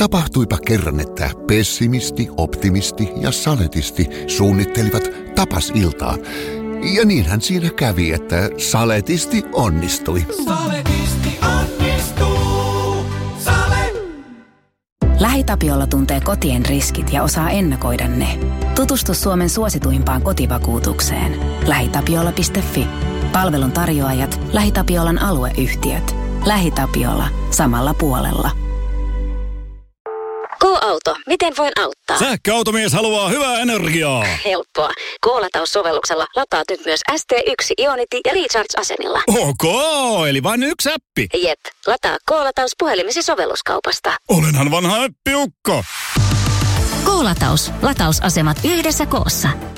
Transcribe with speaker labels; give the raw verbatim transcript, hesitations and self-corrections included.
Speaker 1: Tapahtuipa kerran, että pessimisti, optimisti ja saletisti suunnittelivat tapasiltaa. Ja niinhän siinä kävi, että saletisti onnistui.
Speaker 2: Saletisti onnistuu. Sale.
Speaker 3: LähiTapiola tuntee kotien riskit ja osaa ennakoida ne. Tutustu Suomen suosituimpaan kotivakuutukseen. lähitapiola piste fi. Palvelun tarjoajat, LähiTapiolan alueyhtiöt. LähiTapiola. Samalla puolella.
Speaker 4: K-auto. Miten voin auttaa?
Speaker 5: Sähköautomies haluaa hyvää energiaa.
Speaker 4: Helppoa. K-lataussovelluksella lataat nyt myös S T yksi Ionity ja Recharge-asemilla.
Speaker 5: Ok, eli vain yksi appi.
Speaker 4: Jep. Lataa K-lataus puhelimesi sovelluskaupasta.
Speaker 5: Olenhan vanha äppiukko.
Speaker 4: K-lataus. Latausasemat yhdessä koossa.